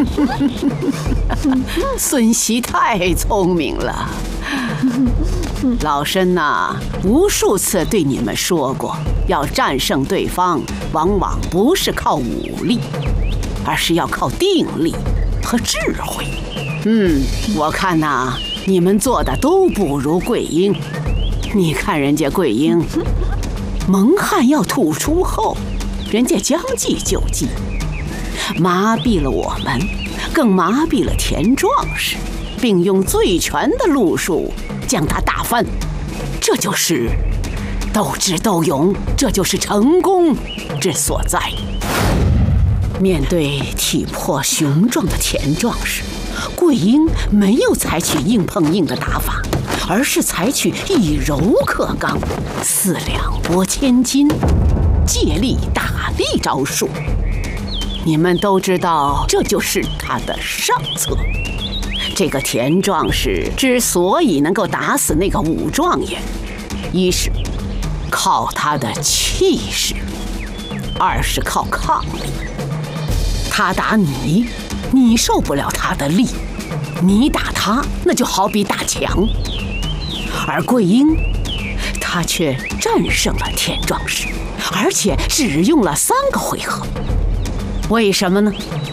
孙熙太聪明了。老身呐，无数次对你们说过，要战胜对方，往往不是靠武力，而是要靠定力和智慧。我看呐，你们做的都不如桂英。你看人家桂英，蒙汗要吐出后，人家将计就计，麻痹了我们，更麻痹了田壮士，并用最全的路数将他打翻。这就是斗智斗勇，这就是成功之所在。面对体魄雄壮的田壮士，桂英没有采取硬碰硬的打法，而是采取以柔克刚、四两拨千斤、借力打力招数。你们都知道，这就是他的上策。这个田壮士之所以能够打死那个武状元，一是靠他的气势，二是靠抗力。他打你，你受不了他的力；你打他，那就好比打墙。而桂英，他却战胜了田壮士，而且只用了3个回合。为什么呢？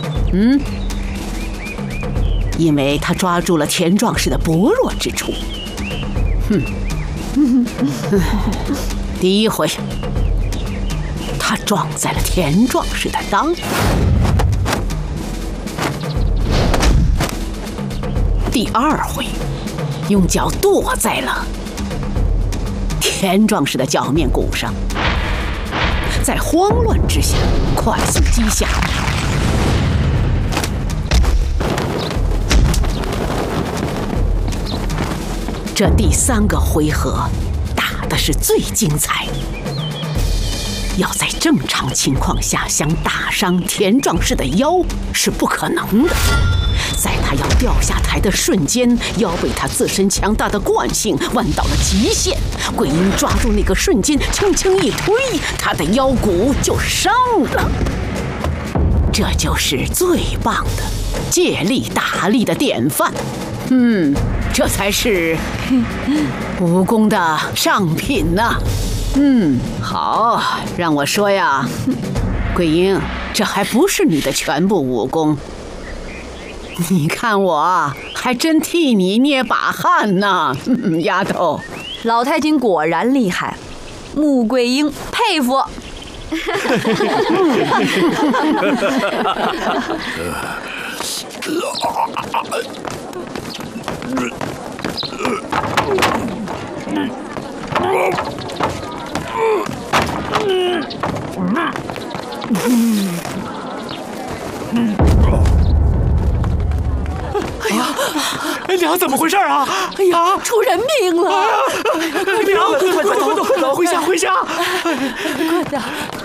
因为他抓住了田壮士的薄弱之处。第一回，他撞在了田壮士的裆；第2回，用脚跺在了田壮士的脚面骨上。在慌乱之下，快速击下。这第3个回合打的是最精彩。要在正常情况下想打伤田壮士的腰是不可能的。在他要掉下台的瞬间，腰被他自身强大的惯性弯到了极限。桂英抓住那个瞬间，轻轻一推，他的腰骨就伤了。这就是最棒的借力打力的典范。这才是武功的上品呐。好，让我说呀，桂英，这还不是你的全部武功。你看我还真替你捏把汗呢，丫头。 老太君果然厉害，穆桂英佩服。 娘，怎么回事啊？ 哎呀，出人命了！ 娘，快走！回家！ 快点！